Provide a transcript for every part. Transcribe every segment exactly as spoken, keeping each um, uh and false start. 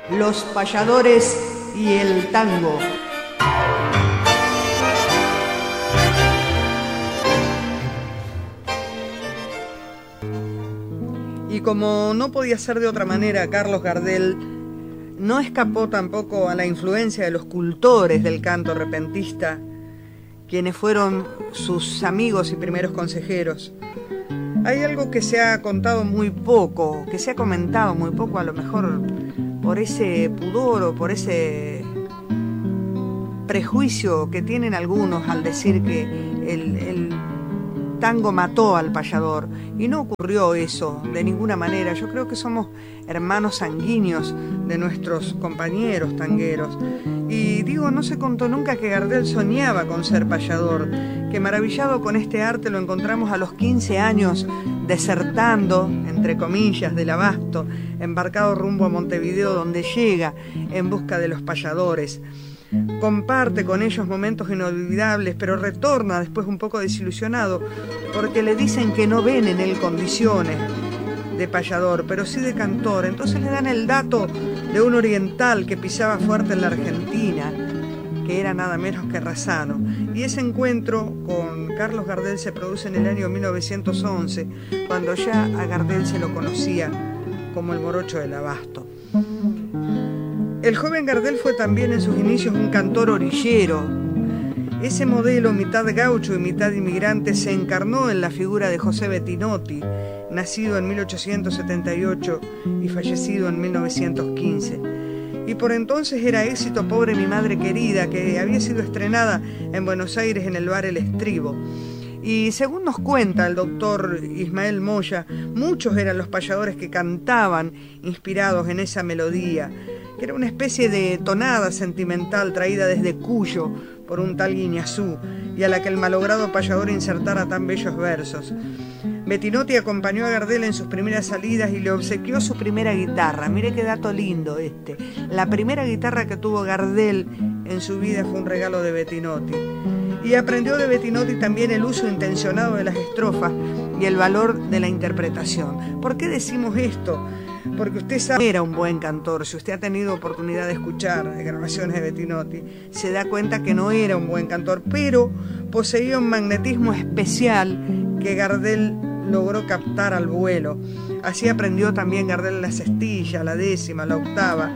Los payadores y el tango. Y como no podía ser de otra manera, Carlos Gardel no escapó tampoco a la influencia de los cultores del canto repentista, quienes fueron sus amigos y primeros consejeros. Hay algo que se ha contado muy poco, que se ha comentado muy poco, a lo mejor por ese pudor o por ese prejuicio que tienen algunos al decir que el, el tango mató al payador, y no ocurrió eso de ninguna manera. Yo creo que somos hermanos sanguíneos de nuestros compañeros tangueros, y digo, no se contó nunca que Gardel soñaba con ser payador, que maravillado con este arte lo encontramos a los quince años desertando, entre comillas, del Abasto, embarcado rumbo a Montevideo, donde llega en busca de los payadores. Comparte con ellos momentos inolvidables, pero retorna después un poco desilusionado porque le dicen que no ven en él condiciones de payador, pero sí de cantor. Entonces le dan el dato de un oriental que pisaba fuerte en la Argentina, que era nada menos que Razzano. Y ese encuentro con Carlos Gardel se produce en el año mil novecientos once, cuando ya a Gardel se lo conocía como el morocho del Abasto. El joven Gardel fue también en sus inicios un cantor orillero. Ese modelo, mitad gaucho y mitad inmigrante, se encarnó en la figura de José Bettinotti, nacido en mil ochocientos setenta y ocho y fallecido en mil novecientos quince. Y por entonces era éxito Pobre mi madre querida, que había sido estrenada en Buenos Aires en el bar El Estribo. Y según nos cuenta el doctor Ismael Moya, muchos eran los payadores que cantaban inspirados en esa melodía, que era una especie de tonada sentimental traída desde Cuyo por un tal Guiñazú, y a la que el malogrado payador insertara tan bellos versos. Bettinotti acompañó a Gardel en sus primeras salidas y le obsequió su primera guitarra. Mire qué dato lindo este. La primera guitarra que tuvo Gardel en su vida fue un regalo de Bettinotti. Y aprendió de Bettinotti también el uso intencionado de las estrofas y el valor de la interpretación. ¿Por qué decimos esto? Porque usted sabe que era un buen cantor. Si usted ha tenido oportunidad de escuchar grabaciones de Bettinotti, se da cuenta que no era un buen cantor, pero poseía un magnetismo especial que Gardel logró captar al vuelo. Así aprendió también Gardel la sextilla, la décima, la octava.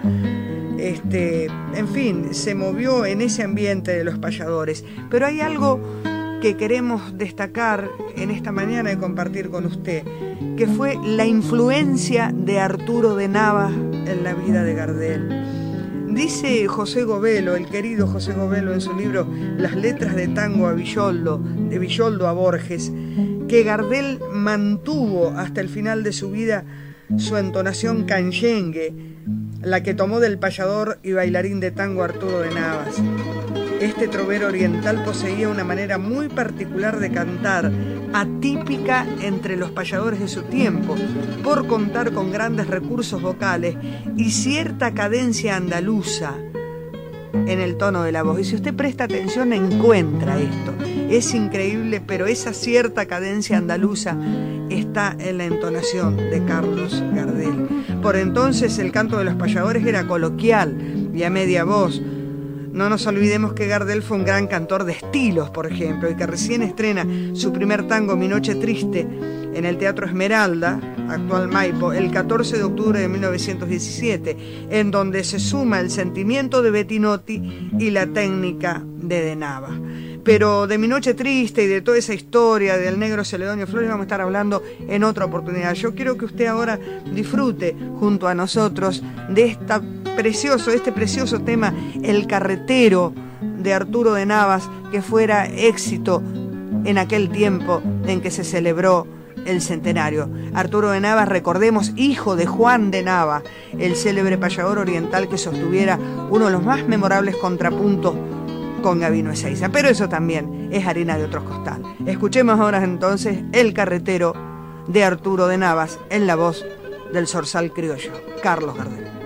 Este, en fin, se movió en ese ambiente de los payadores. Pero hay algo que queremos destacar en esta mañana y compartir con usted, que fue la influencia de Arturo de Navas en la vida de Gardel. Dice José Govelo, el querido José Govelo, en su libro Las letras de tango a Villoldo, de Villoldo a Borges, que Gardel mantuvo hasta el final de su vida su entonación canyengue, la que tomó del payador y bailarín de tango Arturo de Navas. Este trovero oriental poseía una manera muy particular de cantar, atípica entre los payadores de su tiempo, por contar con grandes recursos vocales y cierta cadencia andaluza en el tono de la voz. Y si usted presta atención, encuentra esto. Es increíble, pero esa cierta cadencia andaluza está en la entonación de Carlos Gardel. Por entonces el canto de los payadores era coloquial y a media voz. No nos olvidemos que Gardel fue un gran cantor de estilos, por ejemplo, y que recién estrena su primer tango, Mi Noche Triste, en el Teatro Esmeralda, actual Maipo, el catorce de octubre de mil novecientos diecisiete, en donde se suma el sentimiento de Bettinotti y la técnica de De Navas. Pero de Mi Noche Triste y de toda esa historia del negro Celedonio Flores vamos a estar hablando en otra oportunidad. Yo quiero que usted ahora disfrute junto a nosotros de esta precioso, este precioso tema, El Carretero, de Arturo de Navas, que fuera éxito en aquel tiempo en que se celebró el centenario. Arturo de Navas, recordemos, hijo de Juan de Nava, el célebre payador oriental que sostuviera uno de los más memorables contrapuntos con Gabino Ezeiza. Pero eso también es harina de otros costal. Escuchemos ahora entonces El Carretero de Arturo de Navas en la voz del zorzal criollo, Carlos Gardel.